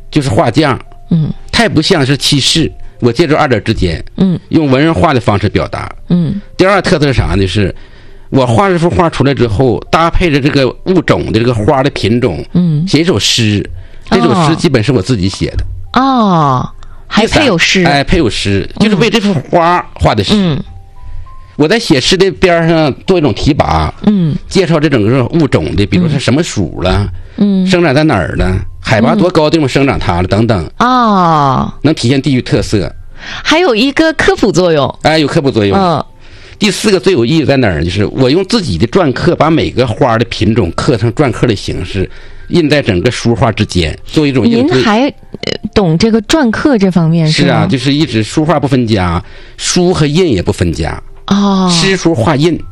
就是画匠，太不像是气势。我借助二者之间，用文人画的方式表达，第二特色是啥呢？就是我画这幅画出来之后，搭配着这个物种的这个花的品种，写一首诗，这首诗基本是我自己写的。 还配有诗， 配有诗，就是为这幅花画的诗。我在写诗的边上做一种提拔，介绍这整个物种的，比如说什么属了，生长在哪儿了，海拔多高的地方生长它了等等，能体现地域特色， 还有一个科普作用， 有科普作用。第四个最有意义在哪儿？就是我用自己的篆刻把每个花的品种刻成篆刻的形式，印在整个书画之间，做一种应对。 您还懂这个篆刻这方面是吗？ 就是一直书画不分家，书和印也不分家。诗书画印。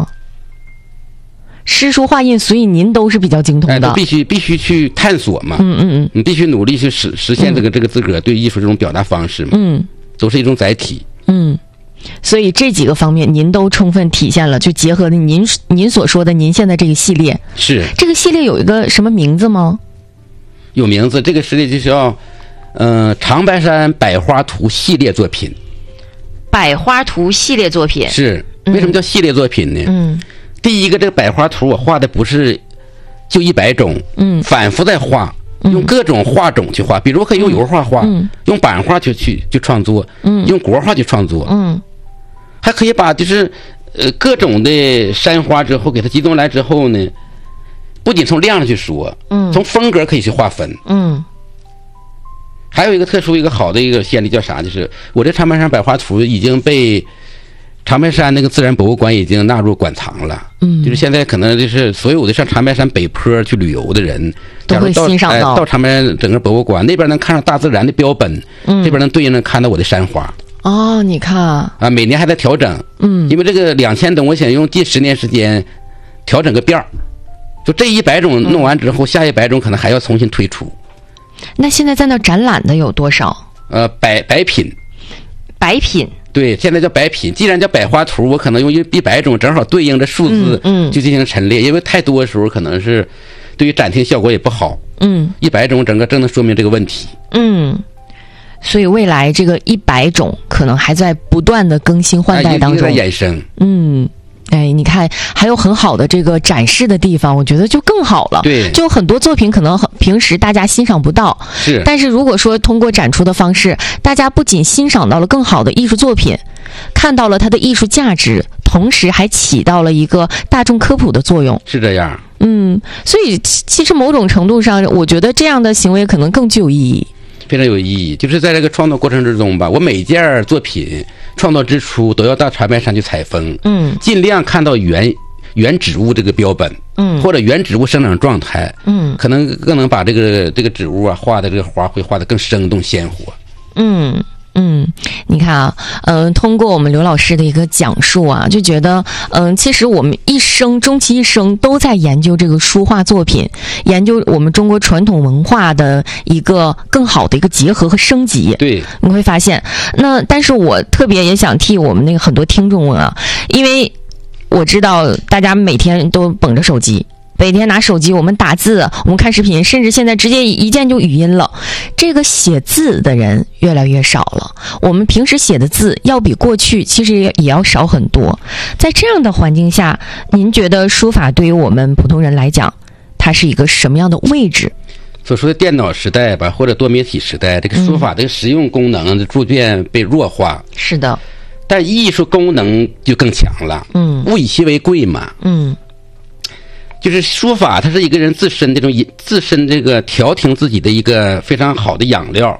诗书画印，所以您都是比较精通的。 必须去探索嘛。你必须努力去实现这个自个儿对艺术这种表达方式嘛。都是一种载体。 所以这几个方面您都充分体现了，就结合的您所说的您现在这个系列。 是这个系列有一个什么名字吗？ 有名字，这个系列就叫长白山百花图系列作品。 百花图系列作品是为什么叫系列作品呢？第一个，这个百花图我画的不是就100种，反复在画，用各种画种去画，比如可以用油画画，用版画去创作，用国画去创作，还可以把就是各种的山花之后给它集中来之后呢，不仅从量上去说，从风格可以去划分，还有一个特殊一个好的一个先例叫啥？就是我这长白山百花图已经被长白山那个自然博物馆已经纳入馆藏了。就是现在可能就是所有的上长白山北坡去旅游的人， 都会欣赏到长白山整个博物馆那边能看到大自然的标本，这边能对应能看到我的山花。 你看每年还在调整，因为这个2000多，我想用近10年时间调整个遍儿，就这100种弄完之后，下100种可能还要重新推出。 那现在在那展览的有多少？ 百品。 百品。 对，现在叫百品。既然叫百花图，我可能用100种正好对应着数字，就进行陈列。因为太多的时候可能是对于展厅效果也不好。100种整个正能说明这个问题。所以未来这个100种可能还在不断的更新换代当中， 在衍生。 你看还有很好的这个展示的地方，我觉得就更好了。 对， 就很多作品可能平时大家欣赏不到，但是如果说通过展出的方式，大家不仅欣赏到了更好的艺术作品，看到了它的艺术价值，同时还起到了一个大众科普的作用。 是这样。 所以其实某种程度上，我觉得这样的行为可能更具有意义。 非常有意义，就是在这个创作过程之中吧，我每件作品创作之初都要到长白山去采风，尽量看到原植物这个标本，或者原植物生长状态，可能更能把这个植物画的这个花会画得更生动鲜活。 你看啊，通过我们刘老师的一个讲述啊，就觉得，其实我们终其一生都在研究这个书画作品，研究我们中国传统文化的一个更好的一个结合和升级。 对， 你会发现，但是我特别也想替我们那个很多听众问啊，因为我知道大家每天都捧着手机。每天拿手机，我们打字，我们看视频，甚至现在直接一键就语音了。这个写字的人越来越少了，我们平时写的字要比过去其实也要少很多。在这样的环境下，您觉得书法对于我们普通人来讲，它是一个什么样的位置？ 所说的电脑时代吧，或者多媒体时代，这个书法的实用功能逐渐被弱化。是的， 但艺术功能就更强了。物以稀为贵嘛。就是书法，它是一个人自身这个调停自己的一个非常好的养料。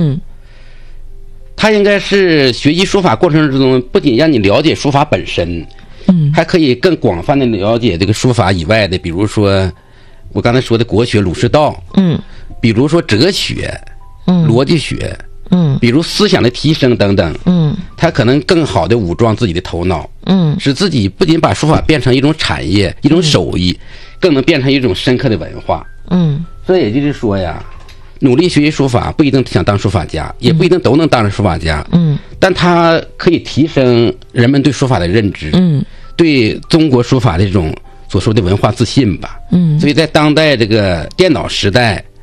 它应该是学习书法过程之中，不仅让你了解书法本身，还可以更广泛的了解这个书法以外的，比如说我刚才说的国学儒释道，比如说哲学，逻辑学，比如思想的提升等等，他可能更好的武装自己的头脑，使自己不仅把书法变成一种产业、一种手艺，更能变成一种深刻的文化。所以也就是说呀，努力学习书法不一定想当书法家，也不一定都能当上书法家，但它可以提升人们对书法的认知，对中国书法的这种所说的文化自信吧。所以在当代这个电脑时代，